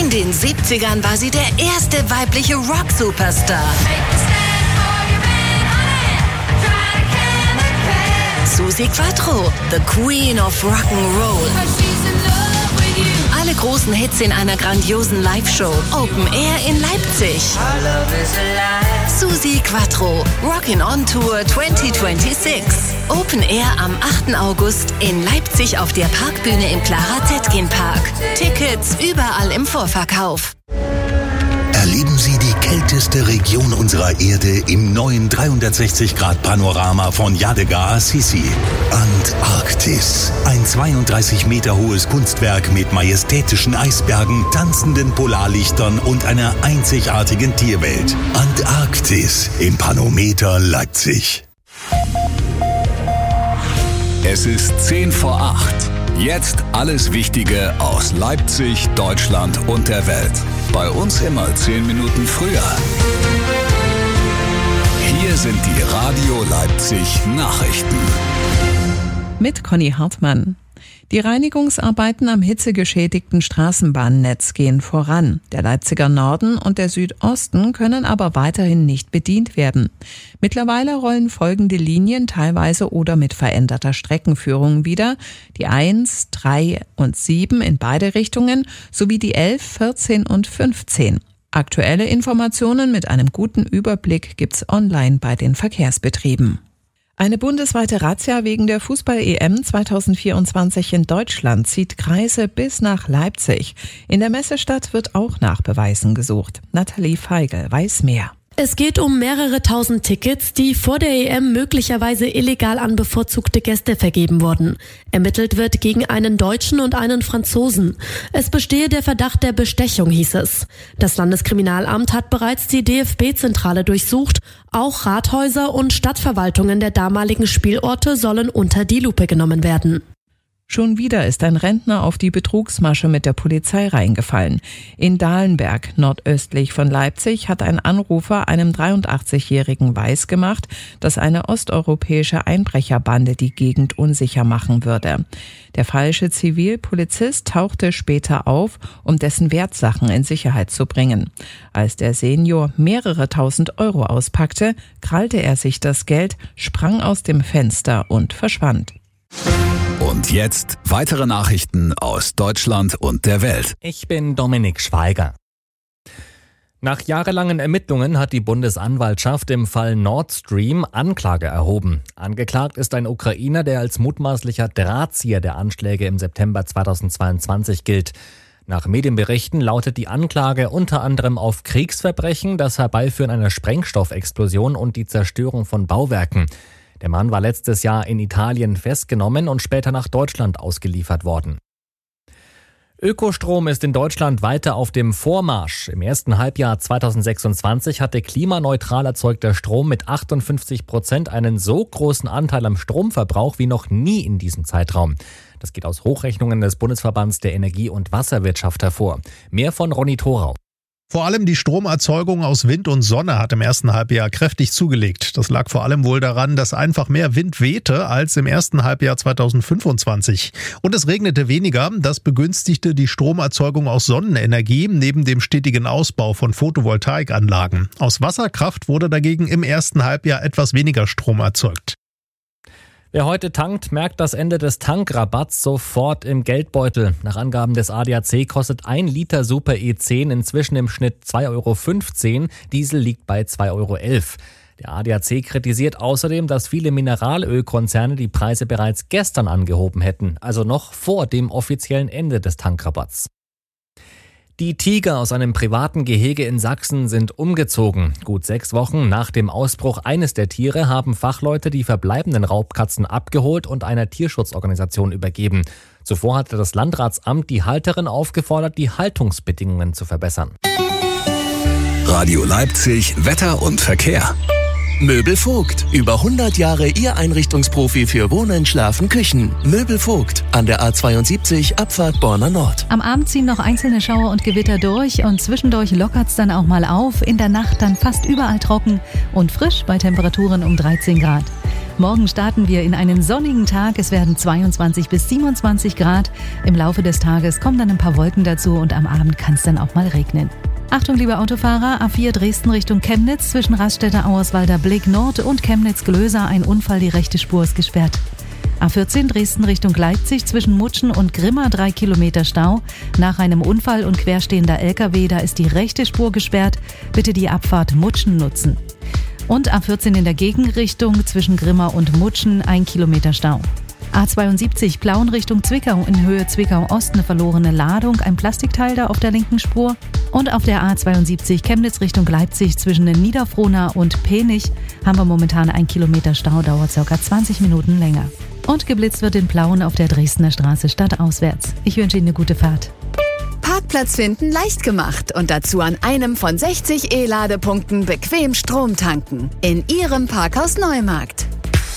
In den 70ern war sie der erste weibliche Rock-Superstar. Suzi Quatro, the Queen of Rock'n'Roll. Alle großen Hits in einer grandiosen Live-Show. Open Air in Leipzig. Suzi Quatro, Rockin' on Tour 2026. Open Air am 8. August in Leipzig auf der Parkbühne im Clara Zetkin Park. Tickets überall im Vorverkauf. Erleben Sie die kälteste Region unserer Erde im neuen 360-Grad-Panorama von Yadega Assisi. Antarktis. Ein 32 Meter hohes Kunstwerk mit majestätischen Eisbergen, tanzenden Polarlichtern und einer einzigartigen Tierwelt. Antarktis im Panometer Leipzig. Es ist 10 vor 8. Jetzt alles Wichtige aus Leipzig, Deutschland und der Welt. Bei uns immer 10 Minuten früher. Hier sind die Radio Leipzig Nachrichten. Mit Conny Hartmann. Die Reinigungsarbeiten am hitzegeschädigten Straßenbahnnetz gehen voran. Der Leipziger Norden und der Südosten können aber weiterhin nicht bedient werden. Mittlerweile rollen folgende Linien teilweise oder mit veränderter Streckenführung wieder: die 1, 3 und 7 in beide Richtungen sowie die 11, 14 und 15. Aktuelle Informationen mit einem guten Überblick gibt's online bei den Verkehrsbetrieben. Eine bundesweite Razzia wegen der Fußball-EM 2024 in Deutschland zieht Kreise bis nach Leipzig. In der Messestadt wird auch nach Beweisen gesucht. Nathalie Feigl weiß mehr. Es geht um mehrere tausend Tickets, die vor der EM möglicherweise illegal an bevorzugte Gäste vergeben wurden. Ermittelt wird gegen einen Deutschen und einen Franzosen. Es bestehe der Verdacht der Bestechung, hieß es. Das Landeskriminalamt hat bereits die DFB-Zentrale durchsucht. Auch Rathäuser und Stadtverwaltungen der damaligen Spielorte sollen unter die Lupe genommen werden. Schon wieder ist ein Rentner auf die Betrugsmasche mit der Polizei reingefallen. In Dahlenberg, nordöstlich von Leipzig, hat ein Anrufer einem 83-Jährigen weisgemacht, dass eine osteuropäische Einbrecherbande die Gegend unsicher machen würde. Der falsche Zivilpolizist tauchte später auf, um dessen Wertsachen in Sicherheit zu bringen. Als der Senior mehrere tausend Euro auspackte, krallte er sich das Geld, sprang aus dem Fenster und verschwand. Und jetzt weitere Nachrichten aus Deutschland und der Welt. Ich bin Dominik Schweiger. Nach jahrelangen Ermittlungen hat die Bundesanwaltschaft im Fall Nord Stream Anklage erhoben. Angeklagt ist ein Ukrainer, der als mutmaßlicher Drahtzieher der Anschläge im September 2022 gilt. Nach Medienberichten lautet die Anklage unter anderem auf Kriegsverbrechen, das Herbeiführen einer Sprengstoffexplosion und die Zerstörung von Bauwerken. Der Mann war letztes Jahr in Italien festgenommen und später nach Deutschland ausgeliefert worden. Ökostrom ist in Deutschland weiter auf dem Vormarsch. Im ersten Halbjahr 2026 hatte klimaneutral erzeugter Strom mit 58% einen so großen Anteil am Stromverbrauch wie noch nie in diesem Zeitraum. Das geht aus Hochrechnungen des Bundesverbands der Energie- und Wasserwirtschaft hervor. Mehr von Ronny Thorau. Vor allem die Stromerzeugung aus Wind und Sonne hat im ersten Halbjahr kräftig zugelegt. Das lag vor allem wohl daran, dass einfach mehr Wind wehte als im ersten Halbjahr 2025. Und es regnete weniger. Das begünstigte die Stromerzeugung aus Sonnenenergie neben dem stetigen Ausbau von Photovoltaikanlagen. Aus Wasserkraft wurde dagegen im ersten Halbjahr etwas weniger Strom erzeugt. Wer heute tankt, merkt das Ende des Tankrabatts sofort im Geldbeutel. Nach Angaben des ADAC kostet 1 Liter Super E10 inzwischen im Schnitt 2,15 €. Diesel liegt bei 2,11 €. Der ADAC kritisiert außerdem, dass viele Mineralölkonzerne die Preise bereits gestern angehoben hätten, also noch vor dem offiziellen Ende des Tankrabatts. Die Tiger aus einem privaten Gehege in Sachsen sind umgezogen. Gut 6 Wochen nach dem Ausbruch eines der Tiere haben Fachleute die verbleibenden Raubkatzen abgeholt und einer Tierschutzorganisation übergeben. Zuvor hatte das Landratsamt die Halterin aufgefordert, die Haltungsbedingungen zu verbessern. Radio Leipzig, Wetter und Verkehr. Möbel Vogt. Über 100 Jahre Ihr Einrichtungsprofi für Wohnen, Schlafen, Küchen. Möbel Vogt. An der A72 Abfahrt Borna Nord. Am Abend ziehen noch einzelne Schauer und Gewitter durch und zwischendurch lockert's dann auch mal auf. In der Nacht dann fast überall trocken und frisch bei Temperaturen um 13 Grad. Morgen starten wir in einen sonnigen Tag. Es werden 22 bis 27 Grad. Im Laufe des Tages kommen dann ein paar Wolken dazu und am Abend kann es dann auch mal regnen. Achtung, liebe Autofahrer, A4 Dresden Richtung Chemnitz zwischen Raststätter Auerswalder Blick Nord und Chemnitz-Glöser. Ein Unfall, die rechte Spur ist gesperrt. A14 Dresden Richtung Leipzig zwischen Mutschen und Grimma 3 Kilometer Stau. Nach einem Unfall und querstehender LKW, da ist die rechte Spur gesperrt. Bitte die Abfahrt Mutschen nutzen. Und A14 in der Gegenrichtung zwischen Grimma und Mutschen 1 Kilometer Stau. A72 Plauen Richtung Zwickau in Höhe Zwickau-Ost eine verlorene Ladung, ein Plastikteil da auf der linken Spur. Und auf der A72 Chemnitz Richtung Leipzig zwischen Niederfrohna und Penich haben wir momentan 1 Kilometer Stau, dauert ca. 20 Minuten länger. Und geblitzt wird in Plauen auf der Dresdner Straße stadtauswärts. Ich wünsche Ihnen eine gute Fahrt. Parkplatz finden leicht gemacht und dazu an einem von 60 E-Ladepunkten bequem Strom tanken. In Ihrem Parkhaus Neumarkt.